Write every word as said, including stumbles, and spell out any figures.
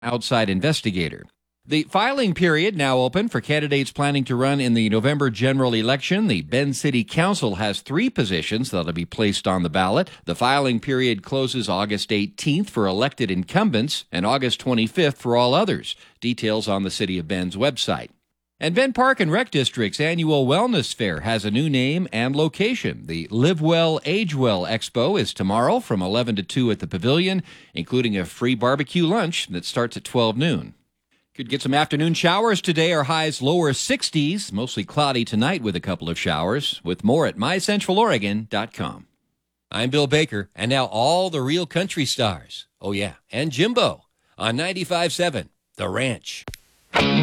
outside investigator. The filing period now open for candidates planning to run in the November general election. The Bend City Council has three positions that'll be placed on the ballot. The filing period closes August eighteenth for elected incumbents and August twenty-fifth for all others. Details on the City of Bend's website. And Bend Park and Rec District's annual wellness fair has a new name and location. The Live Well, Age Well Expo is tomorrow from eleven to two at the Pavilion, including a free barbecue lunch that starts at twelve noon. Could get some afternoon showers today. Our highs lower sixties, mostly cloudy tonight with a couple of showers. With more at my central oregon dot com. I'm Bill Baker, and now all the real country stars. Oh, yeah, and Jimbo on ninety-five point seven, The Ranch.